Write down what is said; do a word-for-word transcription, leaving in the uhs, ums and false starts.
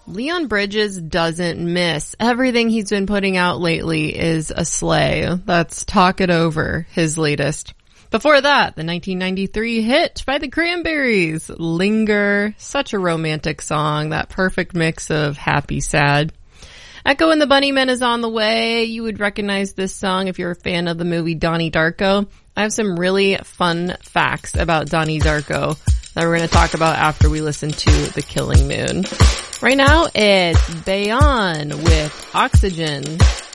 Leon Bridges doesn't miss. Everything he's been putting out lately is a sleigh. That's Talk It Over, his latest. Before that, the nineteen ninety-three hit by the Cranberries, Linger. Such a romantic song, that perfect mix of happy, sad. Echo and the Bunnymen is on the way. You would recognize this song if you're a fan of the movie Donnie Darko. I have some really fun facts about Donnie Darko that we're going to talk about after we listen to The Killing Moon. Right now, it's Bayon with Oxygen.